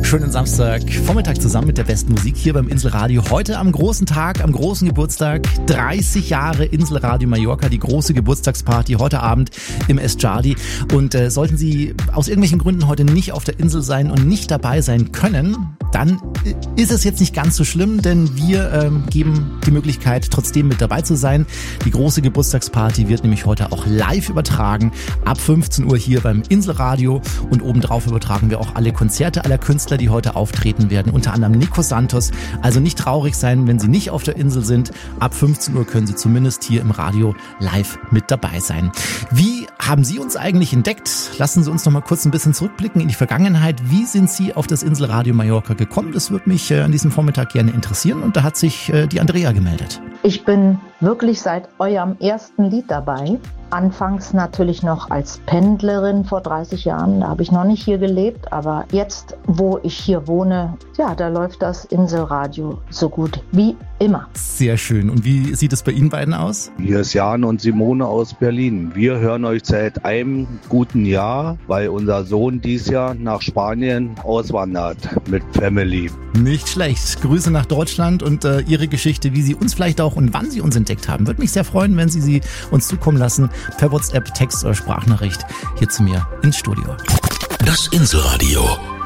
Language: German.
Schönen Samstagvormittag zusammen mit der besten Musik hier beim Inselradio. Heute am großen Tag, am großen Geburtstag. 30 Jahre Inselradio Mallorca, die große Geburtstagsparty heute Abend im Estjadi. Und sollten Sie aus irgendwelchen Gründen heute nicht auf der Insel sein und nicht dabei sein können, dann ist es jetzt nicht ganz so schlimm, denn wir geben die Möglichkeit, trotzdem mit dabei zu sein. Die große Geburtstagsparty wird nämlich heute auch live übertragen, ab 15 Uhr hier beim Inselradio. Und obendrauf übertragen wir auch alle Konzerte aller Künstler, die heute auftreten werden, unter anderem Nico Santos. Also nicht traurig sein, wenn Sie nicht auf der Insel sind. Ab 15 Uhr können Sie zumindest hier im Radio live mit dabei sein. Wie haben Sie uns eigentlich entdeckt? Lassen Sie uns noch mal kurz ein bisschen zurückblicken in die Vergangenheit. Wie sind Sie auf das Inselradio Mallorca gekommen? Das würde mich an diesem Vormittag gerne interessieren. Und da hat sich die Andrea gemeldet. Ich bin wirklich seit eurem ersten Lied dabei. Anfangs natürlich noch als Pendlerin vor 30 Jahren, da habe ich noch nicht hier gelebt, aber jetzt, wo ich hier wohne, ja, da läuft das Inselradio so gut wie immer. Sehr schön. Und wie sieht es bei Ihnen beiden aus? Hier ist Jan und Simone aus Berlin. Wir hören euch seit einem guten Jahr, weil unser Sohn dieses Jahr nach Spanien auswandert mit Family. Nicht schlecht. Grüße nach Deutschland und Ihre Geschichte, wie Sie uns vielleicht auch und wann Sie uns entdeckt haben. Würde mich sehr freuen, wenn Sie sie uns zukommen lassen. Per WhatsApp, Text oder Sprachnachricht hier zu mir ins Studio. Das Inselradio.